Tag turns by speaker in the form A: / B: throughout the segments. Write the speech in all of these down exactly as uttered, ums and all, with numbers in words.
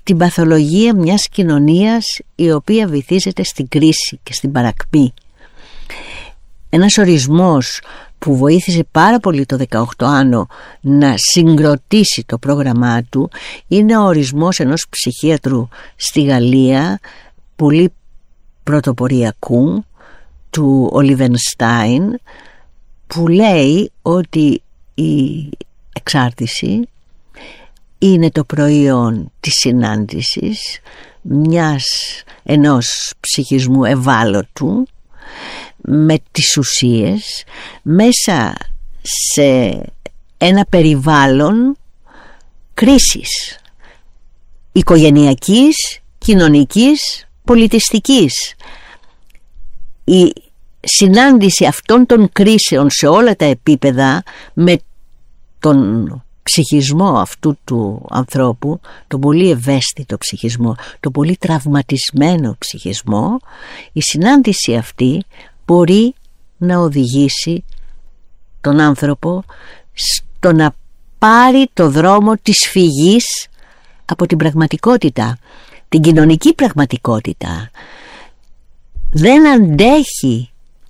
A: την παθολογία μιας κοινωνίας η οποία βυθίζεται στην κρίση και στην παρακμή. Ένας ορισμός που βοήθησε πάρα πολύ το δεκαοκτώ Άνω να συγκροτήσει το πρόγραμμά του είναι ο ορισμός ενός ψυχίατρου στη Γαλλία, πολύ πρωτοποριακού, του Ολιβενστάιν, που λέει ότι η εξάρτηση είναι το προϊόν της συνάντησης μιας, ενός ψυχισμού ευάλωτου με τις ουσίες μέσα σε ένα περιβάλλον κρίσης οικογενειακής, κοινωνικής, πολιτιστικής. Η συνάντηση αυτών των κρίσεων σε όλα τα επίπεδα με τον ψυχισμό αυτού του ανθρώπου, τον πολύ ευαίσθητο ψυχισμό, τον πολύ τραυματισμένο ψυχισμό, η συνάντηση αυτή μπορεί να οδηγήσει τον άνθρωπο στο να πάρει το δρόμο της φυγής από την πραγματικότητα, την κοινωνική πραγματικότητα. Δεν αντέχει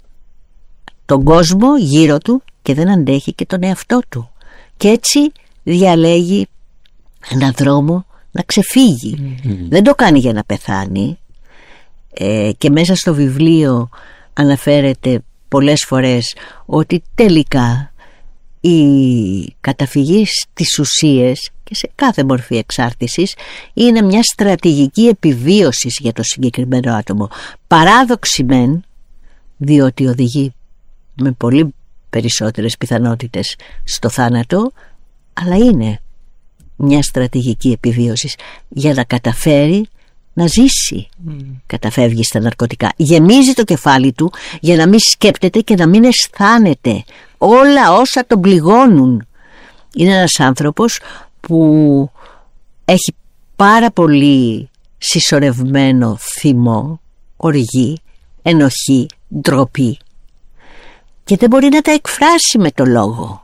A: τον κόσμο γύρω του και δεν αντέχει και τον εαυτό του, και έτσι διαλέγει έναν δρόμο να ξεφύγει. Mm-hmm. Δεν το κάνει για να πεθάνει, ε, και μέσα στο βιβλίο αναφέρεται πολλές φορές ότι τελικά η καταφυγή στις ουσίες και σε κάθε μορφή εξάρτησης είναι μια στρατηγική επιβίωσης για το συγκεκριμένο άτομο. Παράδοξη μεν, διότι οδηγεί με πολύ περισσότερες πιθανότητες στο θάνατο, αλλά είναι μια στρατηγική επιβίωσης για να καταφέρει να ζήσει. Mm. Καταφεύγει στα ναρκωτικά, γεμίζει το κεφάλι του για να μην σκέπτεται και να μην αισθάνεται όλα όσα τον πληγώνουν. Είναι ένας άνθρωπος που έχει πάρα πολύ συσσωρευμένο θυμό, οργή, ενοχή, ντροπή, και δεν μπορεί να τα εκφράσει με το λόγο.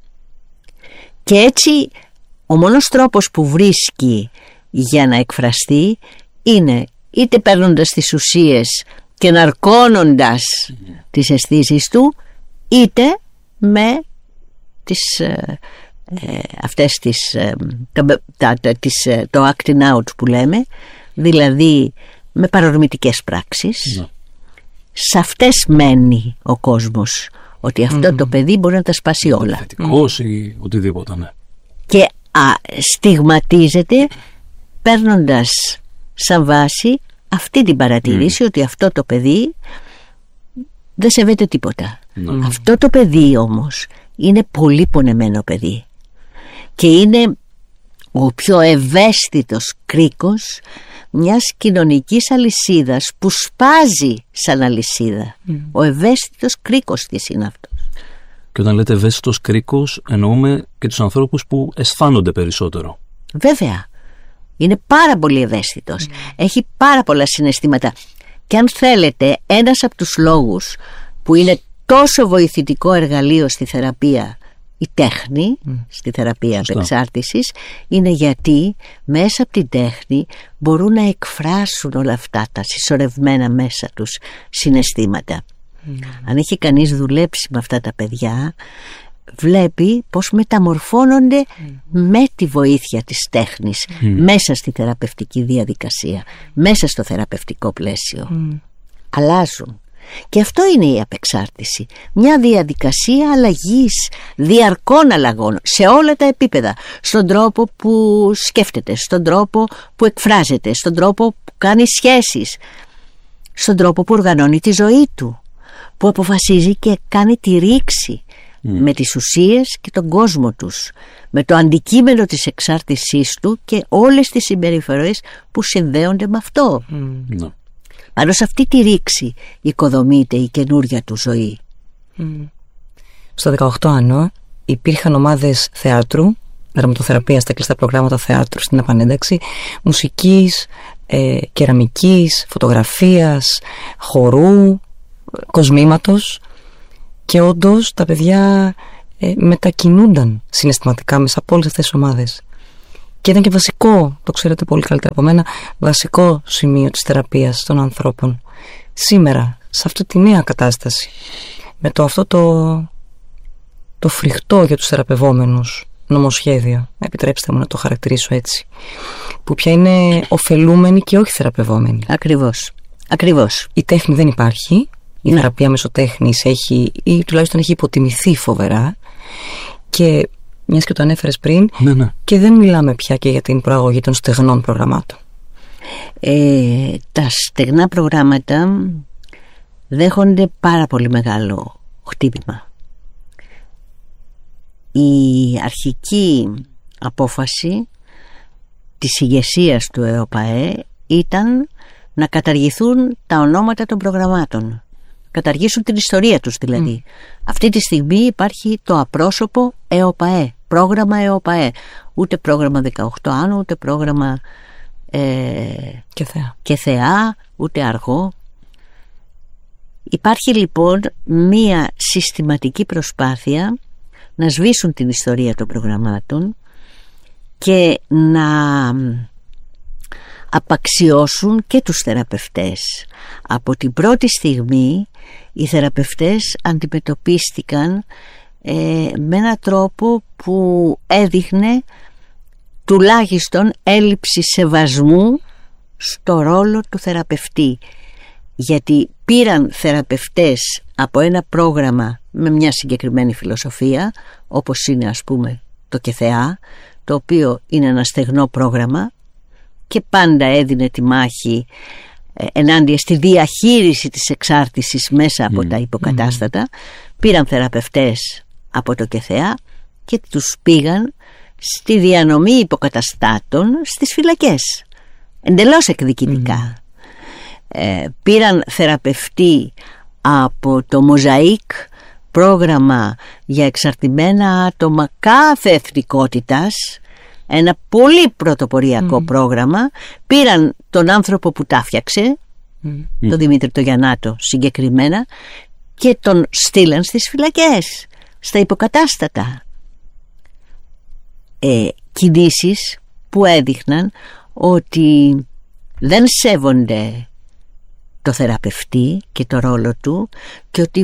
A: Και έτσι ο μόνος τρόπος που βρίσκει για να εκφραστεί είναι είτε παίρνοντας τις ουσίες και ναρκώνοντας mm. τις αισθήσεις του, είτε με τις, ε, ε, αυτές τις, ε, τα, τα, τα, τις, ε, το acting out που λέμε, δηλαδή με παρορμητικές πράξεις. Mm. Σε αυτές μένει ο κόσμος, ότι αυτό mm. το παιδί μπορεί να τα σπάσει όλα.
B: Θετικός mm. ή οτιδήποτε, ναι.
A: Και α, στιγματίζεται παίρνοντας σαν βάση αυτή την παρατήρηση mm. ότι αυτό το παιδί δεν σέβεται τίποτα. Mm. Αυτό το παιδί όμως είναι πολύ πονεμένο παιδί και είναι ο πιο ευαίσθητος κρίκος μιας κοινωνικής αλυσίδας που σπάζει σαν αλυσίδα. Mm. Ο ευαίσθητος κρίκος της είναι αυτός.
B: Και όταν λέτε ευαίσθητος κρίκος, εννοούμε και τους ανθρώπους που αισθάνονται περισσότερο.
A: Βέβαια. Είναι πάρα πολύ ευαίσθητος. Mm. Έχει πάρα πολλά συναισθήματα. Και αν θέλετε, ένας από τους λόγους που είναι τόσο βοηθητικό εργαλείο στη θεραπεία η τέχνη, mm. στη θεραπεία απεξάρτησης, είναι γιατί μέσα από την τέχνη μπορούν να εκφράσουν όλα αυτά τα συσσωρευμένα μέσα τους συναισθήματα. Mm. Αν έχει κανείς δουλέψει με αυτά τα παιδιά, βλέπει πως μεταμορφώνονται mm. με τη βοήθεια της τέχνης mm. μέσα στη θεραπευτική διαδικασία, μέσα στο θεραπευτικό πλαίσιο. Mm. Αλλάζουν. Και αυτό είναι η απεξάρτηση. Μια διαδικασία αλλαγής, διαρκών αλλαγών σε όλα τα επίπεδα. Στον τρόπο που σκέφτεται, στον τρόπο που εκφράζεται, στον τρόπο που κάνει σχέσεις, στον τρόπο που οργανώνει τη ζωή του, που αποφασίζει και κάνει τη ρήξη mm. με τις ουσίες και τον κόσμο τους, με το αντικείμενο της εξάρτησής του και όλες τις συμπεριφορές που συνδέονται με αυτό. Mm. No. Πάνω σε αυτή τη ρήξη οικοδομείται η καινούρια του ζωή.
C: Mm. Στο δεκαοκτώ Άνω υπήρχαν ομάδες θεάτρου, δραματοθεραπεία στα κλειστά προγράμματα θεάτρου στην επανένταξη, μουσικής, ε, κεραμικής, φωτογραφίας, χορού, κοσμήματος, και όντως τα παιδιά ε, μετακινούνταν συναισθηματικά μέσα από όλες αυτές τις ομάδες. Και ήταν και βασικό, το ξέρετε πολύ καλύτερα από μένα, βασικό σημείο της θεραπείας των ανθρώπων. Σήμερα, σε αυτή τη νέα κατάσταση, με το αυτό το, το φρικτό για τους θεραπευόμενους νομοσχέδιο, επιτρέψτε μου να το χαρακτηρίσω έτσι, που πια είναι ωφελούμενοι και όχι θεραπευόμενοι.
A: Ακριβώς. Ακριβώς.
C: Η τέχνη δεν υπάρχει, η ναι. θεραπεία μέσω τέχνης έχει, ή τουλάχιστον έχει υποτιμηθεί φοβερά, και μιας και το ανέφερες πριν,
B: ναι, ναι.
C: και δεν μιλάμε πια και για την προαγωγή των στεγνών προγραμμάτων.
A: Ε, τα στεγνά προγράμματα δέχονται πάρα πολύ μεγάλο χτύπημα. Η αρχική απόφαση της ηγεσίας του ΕΟΠΑΕ ήταν να καταργηθούν τα ονόματα των προγραμμάτων, καταργήσουν την ιστορία τους δηλαδή. Mm. Αυτή τη στιγμή υπάρχει το απρόσωπο ΕΟΠΑΕ, πρόγραμμα ΕΟΠΑΕ, ούτε πρόγραμμα δεκαοκτώ άνω, ούτε πρόγραμμα ε,
C: και, θεά.
A: και θεά, ούτε αργό. Υπάρχει λοιπόν μία συστηματική προσπάθεια να σβήσουν την ιστορία των προγραμμάτων και να απαξιώσουν και τους θεραπευτές. Από την πρώτη στιγμή οι θεραπευτές αντιμετωπίστηκαν ε, με έναν τρόπο που έδειχνε τουλάχιστον έλλειψη σεβασμού στο ρόλο του θεραπευτή, γιατί πήραν θεραπευτές από ένα πρόγραμμα με μια συγκεκριμένη φιλοσοφία, όπως είναι ας πούμε το ΚΕΘΕΑ, το οποίο είναι ένα στεγνό πρόγραμμα και πάντα έδινε τη μάχη ε, ενάντια στη διαχείριση της εξάρτησης μέσα από mm. τα υποκατάστατα. Mm. Πήραν θεραπευτές από το ΚΕΘΕΑ και τους πήγαν στη διανομή υποκαταστάτων στις φυλακές, εντελώς εκδικητικά. Mm. Ε, πήραν θεραπευτή από το Μοζαΐκ, πρόγραμμα για εξαρτημένα άτομα κάθε εθνικότητας, ένα πολύ πρωτοποριακό mm. πρόγραμμα. Πήραν τον άνθρωπο που τα φτιάξε, mm. τον Δημήτρη το Γιαννάτο συγκεκριμένα, και τον στείλαν στις φυλακές, στα υποκατάστατα. Ε, κινήσεις που έδειχναν ότι δεν σέβονται το θεραπευτή και το ρόλο του και ότι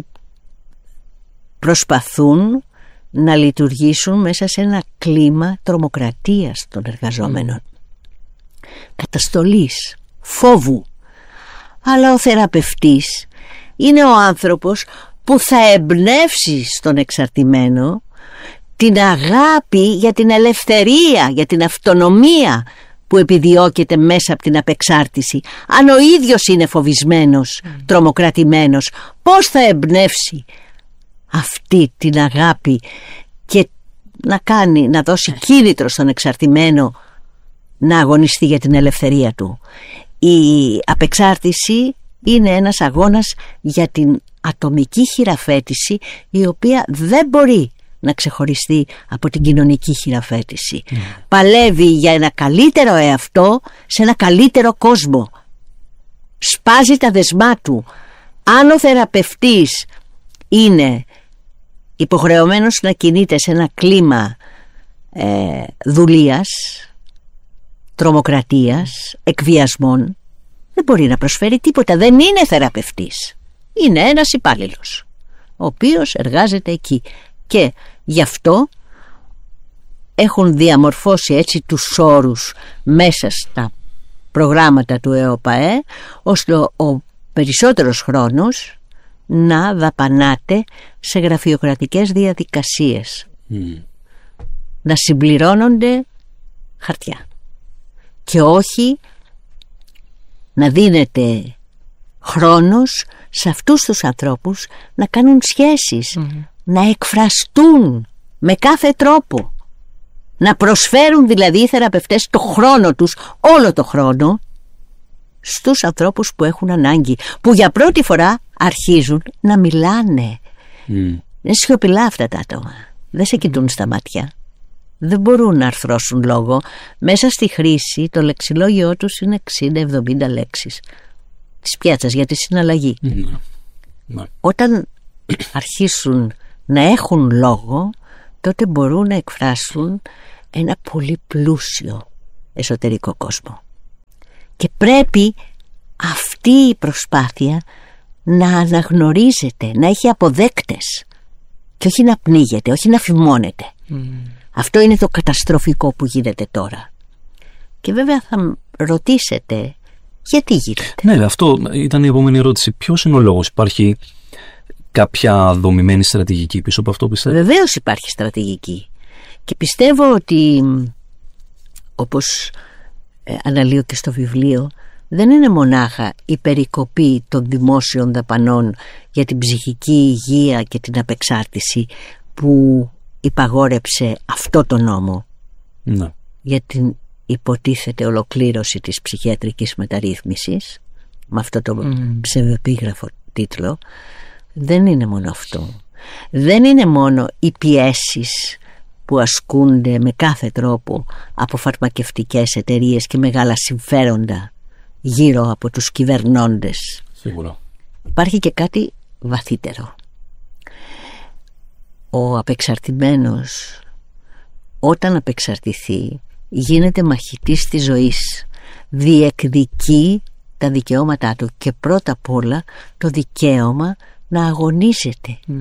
A: προσπαθούν να λειτουργήσουν μέσα σε ένα κλίμα τρομοκρατίας των εργαζόμενων, mm. καταστολής, φόβου. Αλλά ο θεραπευτής είναι ο άνθρωπος που θα εμπνεύσει στον εξαρτημένο την αγάπη για την ελευθερία, για την αυτονομία που επιδιώκεται μέσα από την απεξάρτηση. Αν ο ίδιος είναι φοβισμένος, mm. τρομοκρατημένος, πώς θα εμπνεύσει αυτή την αγάπη και να κάνει, να δώσει κίνητρο στον εξαρτημένο να αγωνιστεί για την ελευθερία του. Η απεξάρτηση είναι ένας αγώνας για την ατομική χειραφέτηση, η οποία δεν μπορεί να ξεχωριστεί από την κοινωνική χειραφέτηση. Mm. Παλεύει για ένα καλύτερο εαυτό σε ένα καλύτερο κόσμο. Σπάζει τα δεσμά του. Αν ο θεραπευτής είναι υποχρεωμένος να κινείται σε ένα κλίμα ε, δουλείας, τρομοκρατίας, εκβιασμών, δεν μπορεί να προσφέρει τίποτα. Δεν είναι θεραπευτής. Είναι ένας υπάλληλος, ο οποίος εργάζεται εκεί. Και γι' αυτό έχουν διαμορφώσει έτσι τους όρους μέσα στα προγράμματα του ΕΟΠΑΕ, ώστε ο περισσότερος χρόνος να δαπανάται σε γραφειοκρατικές διαδικασίες, mm. να συμπληρώνονται χαρτιά και όχι να δίνεται χρόνος σε αυτούς τους ανθρώπους να κάνουν σχέσεις, mm. να εκφραστούν με κάθε τρόπο, να προσφέρουν δηλαδή οι θεραπευτές το χρόνο τους, όλο το χρόνο, στους ανθρώπους που έχουν ανάγκη, που για πρώτη φορά αρχίζουν να μιλάνε. Mm. Είναι σιωπηλά αυτά τα άτομα, δεν σε κοιτούν στα μάτια, δεν μπορούν να αρθρώσουν λόγο. Μέσα στη χρήση το λεξιλόγιό τους είναι εξήντα εβδομήντα λέξεις της πιάτσας για τη συναλλαγή. Mm. Mm. Όταν αρχίσουν να έχουν λόγο, τότε μπορούν να εκφράσουν ένα πολύ πλούσιο εσωτερικό κόσμο. Και πρέπει αυτή η προσπάθεια να αναγνωρίζεται, να έχει αποδέκτες και όχι να πνίγεται, όχι να φημώνεται. Mm. Αυτό είναι το καταστροφικό που γίνεται τώρα. Και βέβαια θα ρωτήσετε γιατί γίνεται.
B: Ναι, αυτό ήταν η επόμενη ερώτηση. Ποιος είναι ο λόγος? Υπάρχει κάποια δομημένη στρατηγική πίσω από αυτό, πιστεύω?
A: Βεβαίως υπάρχει στρατηγική. Και πιστεύω ότι, όπως ε, αναλύω και στο βιβλίο, δεν είναι μονάχα η περικοπή των δημόσιων δαπανών για την ψυχική υγεία και την απεξάρτηση που υπαγόρεψε αυτό το νόμο,
B: ναι,
A: για την υποτίθεται ολοκλήρωση της ψυχιατρικής μεταρρύθμισης, με αυτό το mm. ψευδεπίγραφο τίτλο. Δεν είναι μόνο αυτό. Δεν είναι μόνο οι πιέσεις που ασκούνται με κάθε τρόπο από φαρμακευτικές εταιρείες και μεγάλα συμφέροντα γύρω από τους κυβερνώντες.
B: Σίγουρα.
A: Υπάρχει και κάτι βαθύτερο. Ο απεξαρτημένος, όταν απεξαρτηθεί, γίνεται μαχητής της ζωής. Διεκδικεί τα δικαιώματά του και πρώτα απ' όλα το δικαίωμα να αγωνίζεται. Mm.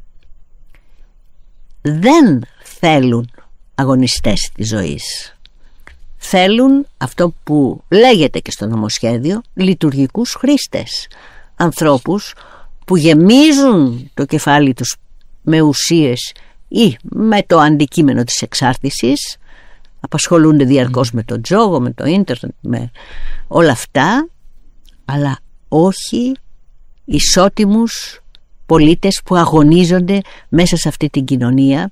A: Δεν θέλουν αγωνιστές της ζωής. Θέλουν αυτό που λέγεται και στο νομοσχέδιο, λειτουργικούς χρήστες. Ανθρώπους που γεμίζουν το κεφάλι τους με ουσίες ή με το αντικείμενο της εξάρτησης, απασχολούνται διαρκώς mm. με το τζόγο, με το ίντερνετ, με όλα αυτά, αλλά όχι ισότιμους πολίτες που αγωνίζονται μέσα σε αυτή την κοινωνία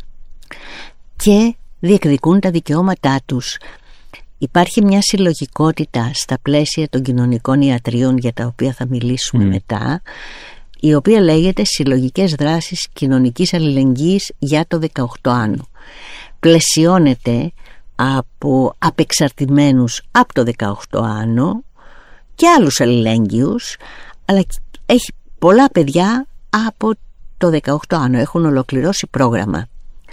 A: και διεκδικούν τα δικαιώματά τους. Υπάρχει μια συλλογικότητα στα πλαίσια των κοινωνικών ιατρίων, για τα οποία θα μιλήσουμε mm. μετά, η οποία λέγεται Συλλογικές Δράσεις Κοινωνικής Αλληλεγγύης για το δεκαοκτώ άνω. Πλαισιώνεται από απεξαρτημένους από το δεκαοκτώ άνω και άλλους αλληλέγγυους, αλλά έχει πολλά παιδιά από το δεκαοκτώ άνω, έχουν ολοκληρώσει πρόγραμμα.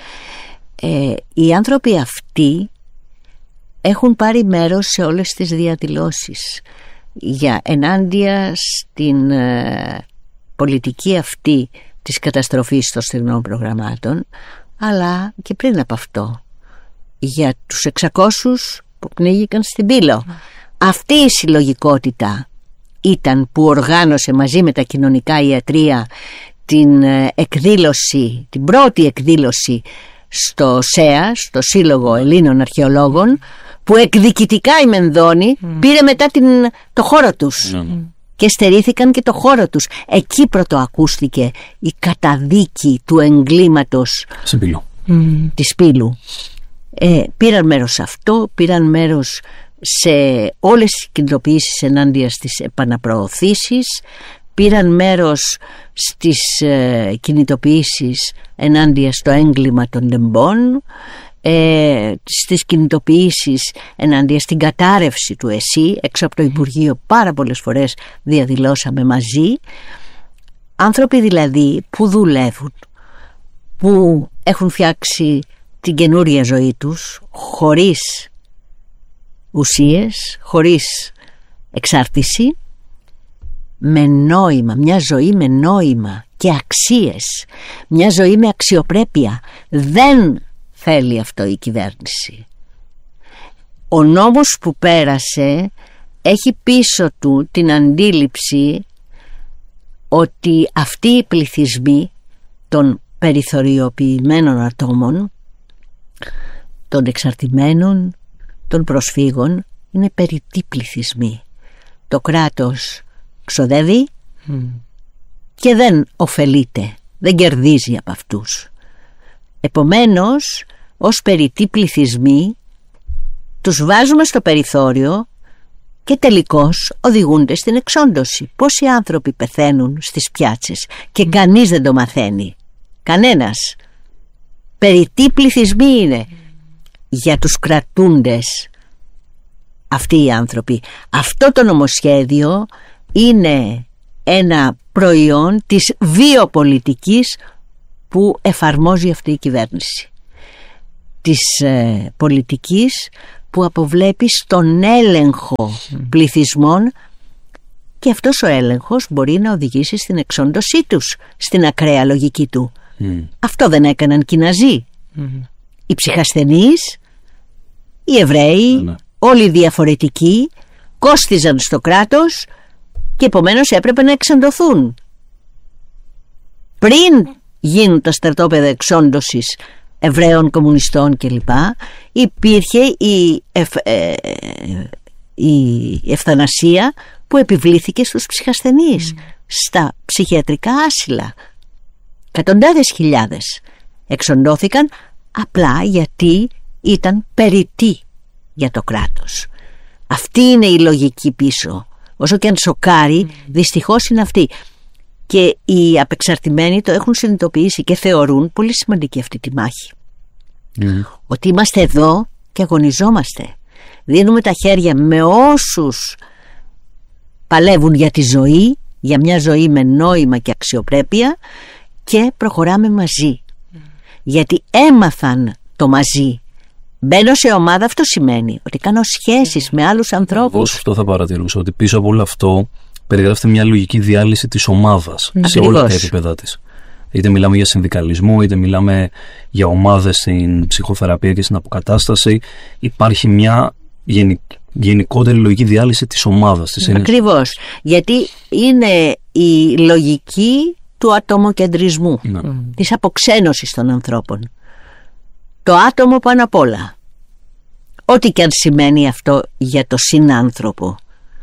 A: Ε, οι άνθρωποι αυτοί έχουν πάρει μέρος σε όλες τις διαδηλώσεις για ενάντια στην ε, πολιτική αυτή της καταστροφής των στεγνών προγραμμάτων, αλλά και πριν από αυτό για τους εξακόσιους που πνίγηκαν στην Πύλο. Mm. Αυτή η συλλογικότητα ήταν που οργάνωσε μαζί με τα κοινωνικά ιατρεία την εκδήλωση, την πρώτη εκδήλωση στο ΣΕΑ, στο Σύλλογο Ελλήνων Αρχαιολόγων, που εκδικητικά η Μενδώνη mm. πήρε μετά την, το χώρο τους mm. και στερήθηκαν και το χώρο τους. Εκεί πρωτοακούστηκε η καταδίκη του εγκλήματος mm. της Πύλου. Ε, πήραν μέρος σε αυτό, πήραν μέρος σε όλες τις κινητοποιήσεις ενάντια στις επαναπροωθήσεις, πήραν μέρος στις ε, κινητοποιήσεις ενάντια στο έγκλημα των ντεμπών, ε, στις κινητοποιήσεις ενάντια στην κατάρρευση του ΕΣΥ. Έξω από το Υπουργείο πάρα πολλές φορές διαδηλώσαμε μαζί. Άνθρωποι δηλαδή που δουλεύουν, που έχουν φτιάξει την καινούρια ζωή τους χωρίς ουσίες, χωρίς εξάρτηση, με νόημα, μια ζωή με νόημα και αξίες, μια ζωή με αξιοπρέπεια. Δεν θέλει αυτό η κυβέρνηση. Ο νόμος που πέρασε έχει πίσω του την αντίληψη ότι αυτοί οι πληθυσμοί των περιθωριοποιημένων ατόμων, των εξαρτημένων, των προσφύγων, είναι περιττοί πληθυσμοί. Το κράτος ξοδεύει mm. και δεν ωφελείται, δεν κερδίζει από αυτούς. Επομένως, ως περιττοί πληθυσμοί τους βάζουμε στο περιθώριο και τελικώς οδηγούνται στην εξόντωση. Πόσοι άνθρωποι πεθαίνουν στις πιάτσες και mm. κανείς δεν το μαθαίνει. Κανένας. Περιττοί πληθυσμοί είναι για τους κρατούντες αυτοί οι άνθρωποι. Αυτό το νομοσχέδιο είναι ένα προϊόν της βιοπολιτικής που εφαρμόζει αυτή η κυβέρνηση, της ε, πολιτικής που αποβλέπει στον έλεγχο πληθυσμών, και αυτός ο έλεγχος μπορεί να οδηγήσει στην εξόντωσή τους, στην ακραία λογική του. Mm. Αυτό δεν έκαναν και οι Ναζί. Mm. Οι ψυχασθενείς, οι Εβραίοι, mm. όλοι οι διαφορετικοί κόστιζαν στο κράτος και επομένως έπρεπε να εξοντωθούν. Πριν γίνουν τα στρατόπεδα εξόντωσης Εβραίων, κομμουνιστών κλπ, υπήρχε η, ευ, ε, η ευθανασία που επιβλήθηκε στους ψυχασθενείς, mm. στα ψυχιατρικά άσυλα. Εκατοντάδες χιλιάδες εξοντώθηκαν απλά γιατί ήταν περιττοί για το κράτος. Αυτή είναι η λογική πίσω. Όσο και αν σοκάρει, mm. δυστυχώς είναι αυτή. Και οι απεξαρτημένοι το έχουν συνειδητοποιήσει και θεωρούν πολύ σημαντική αυτή τη μάχη. Mm. Ότι είμαστε εδώ και αγωνιζόμαστε. Δίνουμε τα χέρια με όσους παλεύουν για τη ζωή, για μια ζωή με νόημα και αξιοπρέπεια, και προχωράμε μαζί. Mm. Γιατί έμαθαν το μαζί. Μπαίνω σε ομάδα, αυτό σημαίνει ότι κάνω σχέσεις mm. με άλλους ανθρώπους. Εγώ
B: αυτό θα παρατηρούσα, ότι πίσω από όλο αυτό περιγράφεται μια λογική διάλυση της ομάδας, mm. σε όλα τα επίπεδα της. Είτε μιλάμε για συνδικαλισμό, είτε μιλάμε για ομάδες στην ψυχοθεραπεία και στην αποκατάσταση. Υπάρχει μια γενικ... γενικότερη λογική διάλυση της ομάδας. Της
A: Ακριβώς. Γιατί είναι η λογική του ατομοκεντρισμού, ναι. της αποξένωσης των ανθρώπων. Το άτομο πάνω απ' όλα. Ό,τι και αν σημαίνει αυτό για το συνάνθρωπο.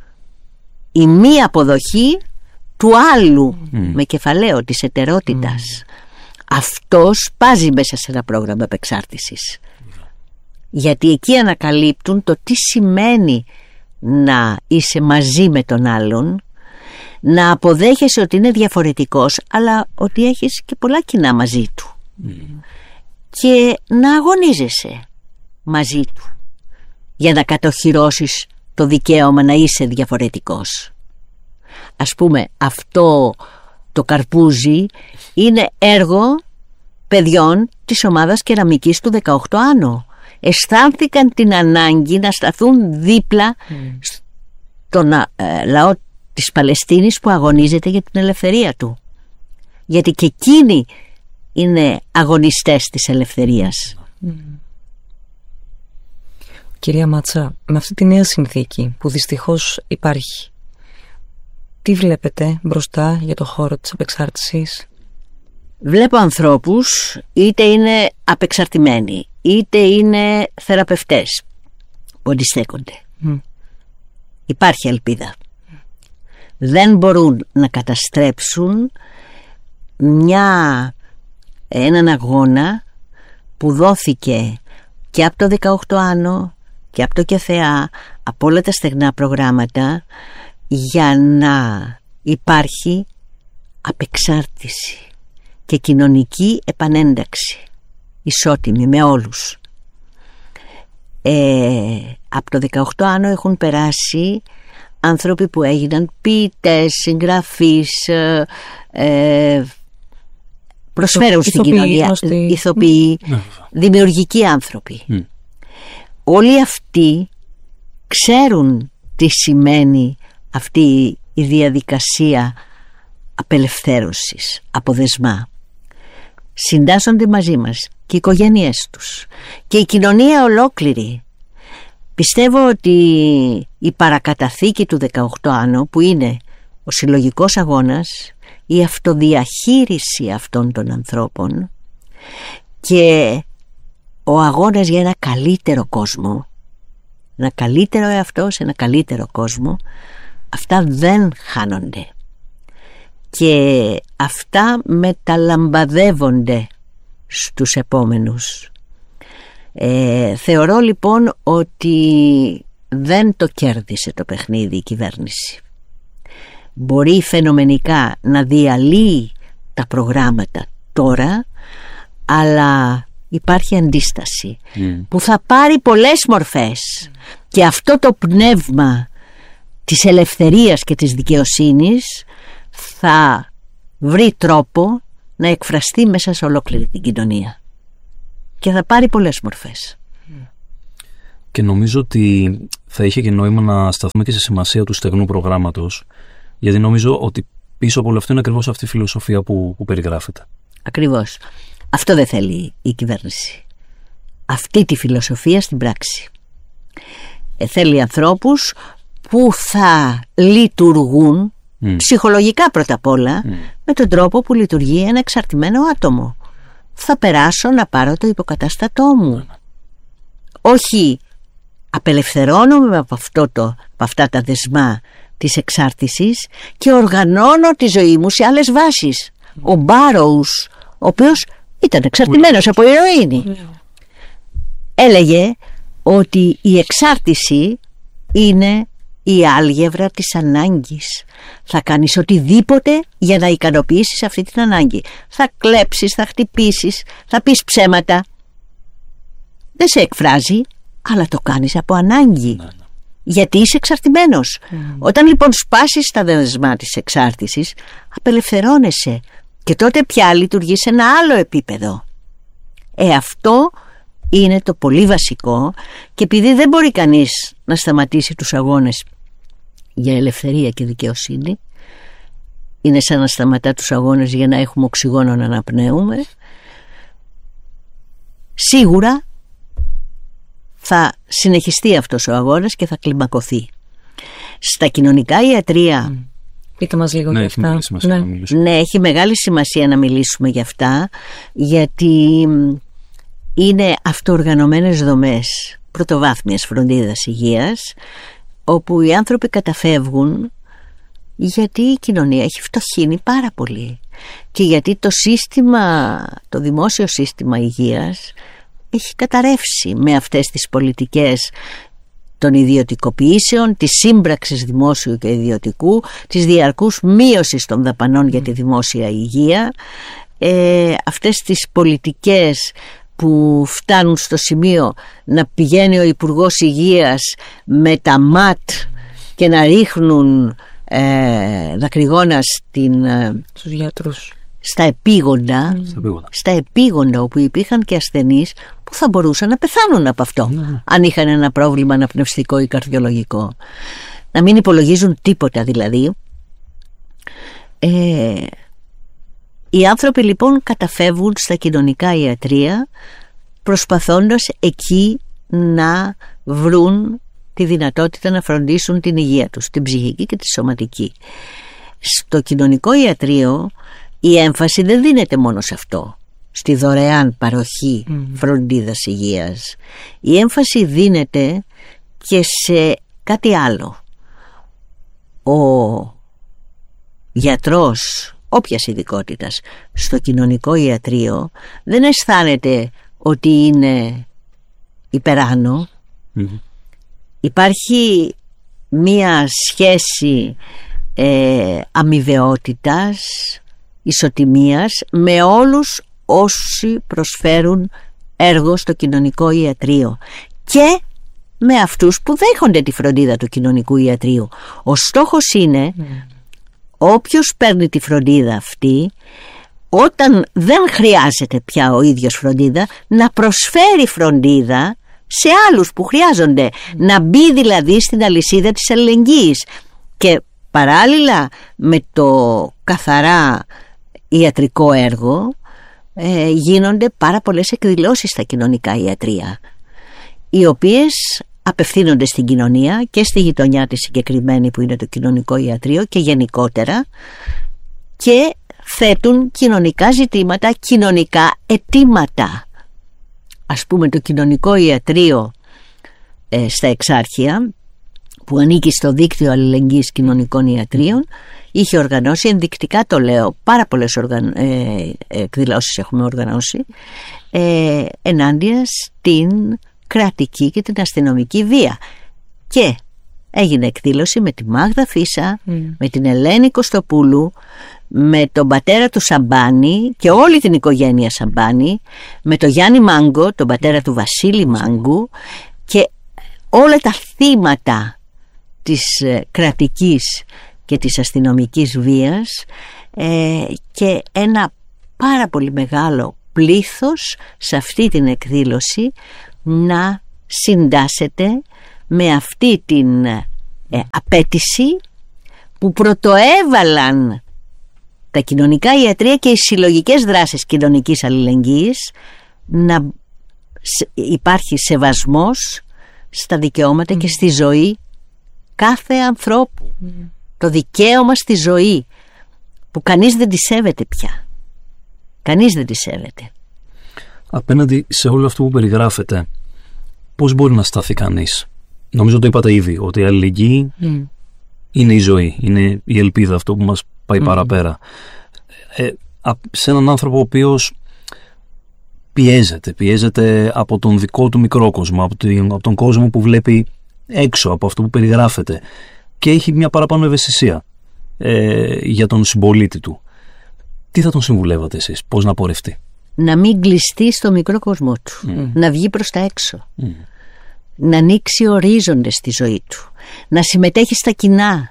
A: Η μη αποδοχή του άλλου, mm. με κεφαλαίο της εταιρότητας. Mm. Αυτός πάζει μέσα σε ένα πρόγραμμα επεξάρτησης. Mm. Γιατί εκεί ανακαλύπτουν το τι σημαίνει να είσαι μαζί με τον άλλον, να αποδέχεσαι ότι είναι διαφορετικός, αλλά ότι έχεις και πολλά κοινά μαζί του. Mm. Και να αγωνίζεσαι μαζί του για να κατοχυρώσεις το δικαίωμα να είσαι διαφορετικός. Ας πούμε, αυτό το καρπούζι είναι έργο παιδιών της ομάδας κεραμικής του δεκαοκτώ Άνω. Αισθάνθηκαν την ανάγκη να σταθούν δίπλα mm. στον ε, λαό της Παλαιστίνης που αγωνίζεται για την ελευθερία του. Γιατί και εκείνοι είναι αγωνιστές της ελευθερίας. Mm.
C: Κυρία Μάτσα, με αυτή τη νέα συνθήκη που δυστυχώς υπάρχει, τι βλέπετε μπροστά για το χώρο της απεξάρτησης?
A: Βλέπω ανθρώπους, είτε είναι απεξαρτημένοι, είτε είναι θεραπευτές, που αντιστέκονται. Mm. Υπάρχει ελπίδα. Mm. Δεν μπορούν να καταστρέψουν μια, έναν αγώνα που δόθηκε και από το δεκαοκτώ Άνω και από το ΚΕΘΕΑ, από όλα τα στεγνά προγράμματα, για να υπάρχει απεξάρτηση και κοινωνική επανένταξη ισότιμη με όλους. Ε, από το δεκαοκτώ Άνω έχουν περάσει άνθρωποι που έγιναν ποιητές, συγγραφείς, ε, ε, προσφέρουν στην κοινωνία, ηθοποιοί, mm. δημιουργικοί άνθρωποι. Mm. Όλοι αυτοί ξέρουν τι σημαίνει αυτή η διαδικασία απελευθέρωσης, αποδεσμά. Συντάσσονται μαζί μας και οι οικογένειές τους και η κοινωνία ολόκληρη. Πιστεύω ότι η παρακαταθήκη του δεκαοκτώ Άνω, που είναι ο συλλογικός αγώνας, η αυτοδιαχείριση αυτών των ανθρώπων και ο αγώνας για ένα καλύτερο κόσμο, ένα καλύτερο εαυτό σε ένα καλύτερο κόσμο, αυτά δεν χάνονται και αυτά μεταλαμπαδεύονται στους επόμενους. Ε, θεωρώ λοιπόν ότι δεν το κέρδισε το παιχνίδι η κυβέρνηση. Μπορεί φαινομενικά να διαλύει τα προγράμματα τώρα, αλλά υπάρχει αντίσταση mm. που θα πάρει πολλές μορφές mm. και αυτό το πνεύμα της ελευθερίας και της δικαιοσύνης θα βρει τρόπο να εκφραστεί μέσα σε ολόκληρη την κοινωνία και θα πάρει πολλές μορφές.
B: Και νομίζω ότι θα είχε και νόημα να σταθούμε και στη σημασία του στεγνού προγράμματος, γιατί νομίζω ότι πίσω από όλο αυτό είναι ακριβώς αυτή η φιλοσοφία που, που περιγράφεται.
A: Ακριβώς. Αυτό δεν θέλει η κυβέρνηση. Αυτή τη φιλοσοφία στην πράξη. Ε, θέλει ανθρώπους που θα λειτουργούν mm. ψυχολογικά πρώτα απ' όλα mm. με τον τρόπο που λειτουργεί ένα εξαρτημένο άτομο. Θα περάσω να πάρω το υποκατάστατό μου. Mm. Όχι απελευθερώνομαι από, αυτό το, από αυτά τα δεσμά της εξάρτησης και οργανώνω τη ζωή μου σε άλλες βάσεις. Mm. Ο Μπάροους, ο οποίος ήταν εξαρτημένος mm. από ηρωίνη, mm. έλεγε ότι η εξάρτηση είναι η άλγευρα της ανάγκης. Θα κάνεις οτιδήποτε για να ικανοποιήσεις αυτή την ανάγκη. Θα κλέψεις, θα χτυπήσεις, θα πεις ψέματα. Δεν σε εκφράζει, αλλά το κάνεις από ανάγκη. Ναι, ναι. Γιατί είσαι εξαρτημένος. Mm. Όταν λοιπόν σπάσεις τα δεσμά της εξάρτησης, απελευθερώνεσαι και τότε πια λειτουργείς σε ένα άλλο επίπεδο. Ε, αυτό είναι το πολύ βασικό, και επειδή δεν μπορεί κανείς να σταματήσει τους αγώνες για ελευθερία και δικαιοσύνη, είναι σαν να σταματά τους αγώνες για να έχουμε οξυγόνο να αναπνέουμε, σίγουρα θα συνεχιστεί αυτός ο αγώνας και θα κλιμακωθεί. Στα κοινωνικά ιατρεία mm.
C: Πείτε μας λίγο
B: ναι,
C: για αυτά.
B: Ναι.
A: ναι, έχει μεγάλη σημασία να μιλήσουμε για αυτά, γιατί είναι αυτοοργανωμένες δομές πρωτοβάθμιας φροντίδας υγείας, όπου οι άνθρωποι καταφεύγουν γιατί η κοινωνία έχει φτωχύνει πάρα πολύ και γιατί το σύστημα, το δημόσιο σύστημα υγείας έχει καταρρεύσει με αυτές τις πολιτικές των ιδιωτικοποιήσεων, της σύμπραξης δημόσιου και ιδιωτικού, της διαρκούς μείωσης των δαπανών για τη δημόσια υγεία, ε, αυτές τις πολιτικές που φτάνουν στο σημείο να πηγαίνει ο Υπουργός Υγείας με τα ματ και να ρίχνουν ε, δακρυγόνα στην, ε,
C: στους γιατρούς.
A: Στα επίγοντα, mm. στα επίγοντα όπου υπήρχαν και ασθενείς που θα μπορούσαν να πεθάνουν από αυτό mm. αν είχαν ένα πρόβλημα αναπνευστικό ή καρδιολογικό. Να μην υπολογίζουν τίποτα δηλαδή. Ε, οι άνθρωποι λοιπόν καταφεύγουν στα κοινωνικά ιατρεία προσπαθώντας εκεί να βρουν τη δυνατότητα να φροντίσουν την υγεία τους, την ψυχική και τη σωματική. Στο κοινωνικό ιατρείο η έμφαση δεν δίνεται μόνο σε αυτό, στη δωρεάν παροχή mm. φροντίδας υγείας. Η έμφαση δίνεται και σε κάτι άλλο. Ο γιατρός όποιας ειδικότητας στο κοινωνικό ιατρείο δεν αισθάνεται ότι είναι υπεράνω. Mm-hmm. Υπάρχει μία σχέση ε, αμοιβαιότητας, ισοτιμίας με όλους όσοι προσφέρουν έργο στο κοινωνικό ιατρείο και με αυτούς που δέχονται τη φροντίδα του κοινωνικού ιατρείου. Ο στόχος είναι mm. όποιος παίρνει τη φροντίδα αυτή, όταν δεν χρειάζεται πια ο ίδιος φροντίδα, να προσφέρει φροντίδα σε άλλους που χρειάζονται, mm. να μπει δηλαδή στην αλυσίδα της αλληλεγγύης. Και παράλληλα με το καθαρά ιατρικό έργο ε, γίνονται πάρα πολλές εκδηλώσεις στα κοινωνικά ιατρεία, οι οποίες απευθύνονται στην κοινωνία και στη γειτονιά της συγκεκριμένη που είναι το κοινωνικό ιατρείο και γενικότερα, και θέτουν κοινωνικά ζητήματα, κοινωνικά αιτήματα. Ας πούμε το κοινωνικό ιατρείο ε, στα Εξάρχεια, που ανήκει στο δίκτυο αλληλεγγύης κοινωνικών ιατρίων, είχε οργανώσει, ενδεικτικά το λέω, πάρα πολλές οργαν... ε, εκδηλώσεις έχουμε οργανώσει ε, ενάντια στην κρατική και την αστυνομική βία. Και έγινε εκδήλωση με τη Μάγδα Φίσα, mm. με την Ελένη Κωστοπούλου, με τον πατέρα του Σαμπάνη και όλη την οικογένεια Σαμπάνη, με τον Γιάννη Μάγκο, τον πατέρα του Βασίλη Μάγκου, και όλα τα θύματα της κρατικής και της αστυνομικής βίας, ε, και ένα πάρα πολύ μεγάλο πλήθος σε αυτή την εκδήλωση να συντάσσεται με αυτή την ε, απέτηση που πρωτοέβαλαν τα κοινωνικά ιατρεία και οι συλλογικές δράσεις κοινωνικής αλληλεγγύης, να υπάρχει σεβασμός στα δικαιώματα mm. και στη ζωή κάθε ανθρώπου. Mm. Το δικαίωμα στη ζωή που κανείς δεν τη σέβεται πια. Κανείς δεν τη σέβεται.
B: Απέναντι σε όλο αυτό που περιγράφεται, πώς μπορεί να σταθεί κανείς? Νομίζω το είπατε ήδη, ότι η αλληλεγγύη mm. είναι η ζωή, είναι η ελπίδα, αυτό που μας πάει mm. παραπέρα. Ε, σε έναν άνθρωπο ο οποίος πιέζεται, πιέζεται από τον δικό του μικρό κόσμο, από τον, από τον κόσμο που βλέπει έξω από αυτό που περιγράφεται και έχει μια παραπάνω ευαισθησία ε, για τον συμπολίτη του. Τι θα τον συμβουλεύατε εσείς, πώς να πορευτεί?
A: Να μην κλειστεί στο μικρό κόσμο του, mm. να βγει προς τα έξω, mm. να ανοίξει ορίζοντες στη ζωή του, να συμμετέχει στα κοινά,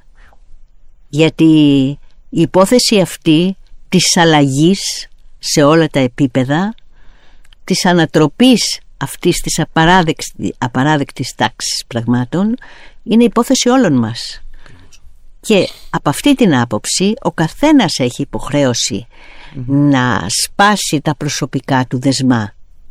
A: γιατί η υπόθεση αυτή της αλλαγής σε όλα τα επίπεδα, της ανατροπής αυτής της απαράδεκτης, απαράδεκτης τάξης πραγμάτων, είναι υπόθεση όλων μας. Και από αυτή την άποψη ο καθένας έχει υποχρέωση mm-hmm. να σπάσει τα προσωπικά του δεσμά,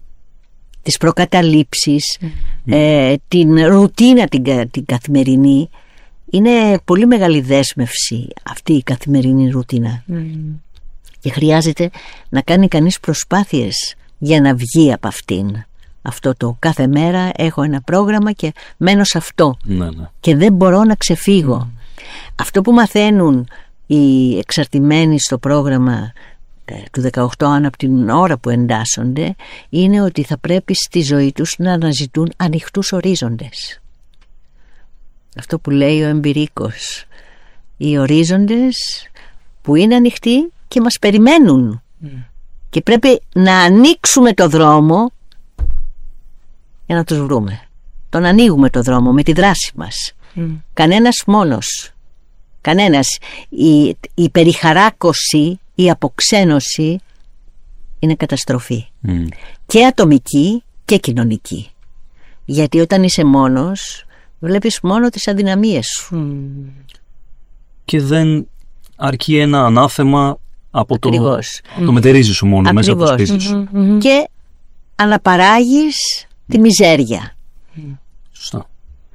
A: τις προκαταλήψεις, mm-hmm. ε, την ρουτίνα την, την καθημερινή. Είναι πολύ μεγάλη δέσμευση αυτή η καθημερινή ρουτίνα mm-hmm. και χρειάζεται να κάνει κανείς προσπάθειες για να βγει από αυτήν. Αυτό το κάθε μέρα έχω ένα πρόγραμμα και μένω σε αυτό ναι, ναι. και δεν μπορώ να ξεφύγω. Mm. Αυτό που μαθαίνουν οι εξαρτημένοι στο πρόγραμμα του δεκαοκτώ αν από την ώρα που εντάσσονται, είναι ότι θα πρέπει στη ζωή τους να αναζητούν ανοιχτούς ορίζοντες. Αυτό που λέει ο εμπειρίκος, οι ορίζοντες που είναι ανοιχτοί και μας περιμένουν mm. και πρέπει να ανοίξουμε το δρόμο για να τους βρούμε. Τον ανοίγουμε το δρόμο με τη δράση μας. Mm. Κανένας μόνος, κανένας. Η, η περιχαράκωση, η αποξένωση είναι καταστροφή. Mm. Και ατομική και κοινωνική. Γιατί όταν είσαι μόνος, βλέπεις μόνο τις αδυναμίες σου. Mm.
B: Και δεν αρκεί ένα ανάθεμα από το, το μετερίζει σου μόνο. Ακριβώς. Μέσα από το σπίτι σου.
A: Mm-hmm. Και αναπαράγεις τη μιζέρια.
B: Σωστά.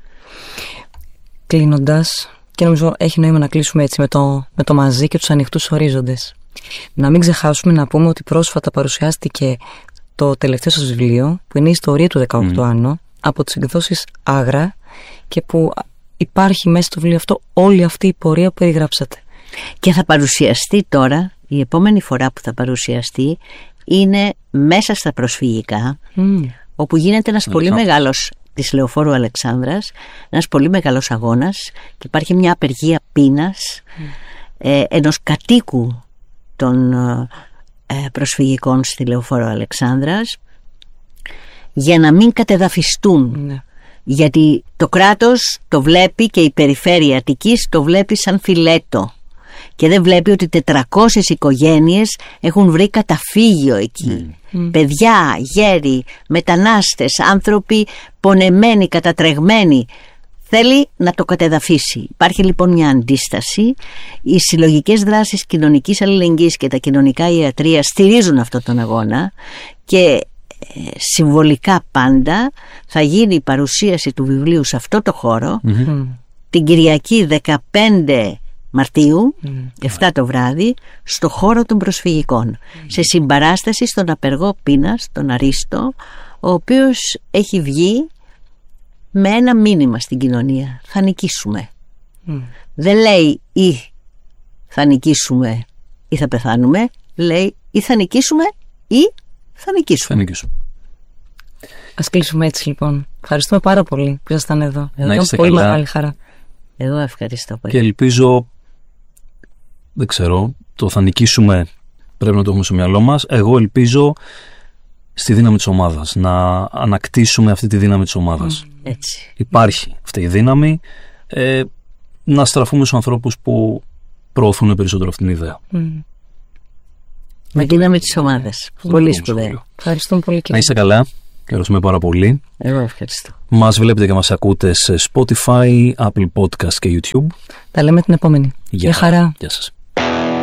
C: Κλείνοντας, και νομίζω έχει νόημα να κλείσουμε έτσι με το, με το μαζί και τους ανοιχτούς ορίζοντες. Να μην ξεχάσουμε να πούμε ότι πρόσφατα παρουσιάστηκε το τελευταίο σας βιβλίο, που είναι η ιστορία του δεκαοκτώ Άνω, mm. από τις εκδόσεις Άγρα, και που υπάρχει μέσα στο βιβλίο αυτό όλη αυτή η πορεία που περιγράψατε.
A: Και θα παρουσιαστεί τώρα, η επόμενη φορά που θα παρουσιαστεί είναι μέσα στα προσφυγικά, mm. όπου γίνεται ένας πολύ μεγάλος, της Λεωφόρου Αλεξάνδρας, ένας πολύ μεγάλος αγώνας και υπάρχει μια απεργία πείνας mm. ε, ενός κατοίκου των ε, προσφυγικών στη Λεωφόρο Αλεξάνδρας, για να μην κατεδαφιστούν. Mm. Γιατί το κράτος το βλέπει και η περιφέρεια Αττικής το βλέπει σαν φιλέτο και δεν βλέπει ότι τετρακόσιες οικογένειες έχουν βρει καταφύγιο εκεί. Mm. Παιδιά, γέροι, μετανάστες, άνθρωποι πονεμένοι, κατατρεγμένοι. Θέλει να το κατεδαφίσει. Υπάρχει λοιπόν μια αντίσταση. Οι συλλογικές δράσεις κοινωνικής αλληλεγγύης και τα κοινωνικά ιατρεία στηρίζουν αυτόν τον αγώνα και συμβολικά πάντα θα γίνει η παρουσίαση του βιβλίου σε αυτό το χώρο mm-hmm. την Κυριακή δεκαπέντε Μαρτίου mm. εφτά το βράδυ στο χώρο των προσφυγικών mm. σε συμπαράσταση στον απεργό πείνας, τον Αρίστο, ο οποίος έχει βγει με ένα μήνυμα στην κοινωνία: θα νικήσουμε. mm. Δεν λέει ή θα νικήσουμε ή θα πεθάνουμε, λέει ή θα νικήσουμε ή θα νικήσουμε.
B: Θα νικήσουμε.
C: Ας κλείσουμε έτσι λοιπόν. Ευχαριστούμε πάρα πολύ που ήσασταν εδώ.
B: Να είστε
C: πολύ
B: καλά.
C: Μεγάλη χαρά.
A: Εγώ ευχαριστώ πολύ.
B: Και ελπίζω, δεν ξέρω, το θα νικήσουμε πρέπει να το έχουμε στο μυαλό μας. Εγώ ελπίζω στη δύναμη της ομάδας, να ανακτήσουμε αυτή τη δύναμη της ομάδας.
A: Mm, έτσι.
B: Υπάρχει αυτή η δύναμη, ε, να στραφούμε στους ανθρώπους που προωθούν περισσότερο αυτήν την ιδέα.
C: Mm.
A: Με δύναμη της ομάδας. Πολύ σπουδαίο.
C: Ευχαριστούμε πολύ.
B: Να είστε καλά. Ευχαριστούμε πάρα πολύ.
C: Εγώ ευχαριστώ.
B: Μας βλέπετε και μας ακούτε σε Spotify, Apple Podcast και YouTube.
C: Τα λέμε την επόμενη.
B: Γεια,
C: Γεια χαρά.
B: Γεια σας.